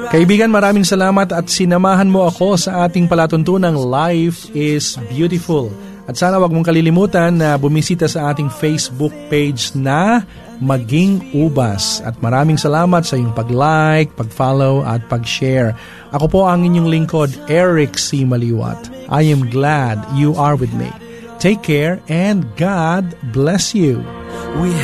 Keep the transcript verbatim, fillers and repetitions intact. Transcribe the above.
Kaibigan, maraming salamat at sinamahan mo ako sa ating palatuntunang Life is Beautiful. At sana wag mong kalilimutan na bumisita sa ating Facebook page na Maging Ubas. At maraming salamat sa iyong pag-like, pag-follow at pag-share. Ako po ang inyong lingkod, Eric C. Maliwat. I am glad you are with me. Take care and God bless you. We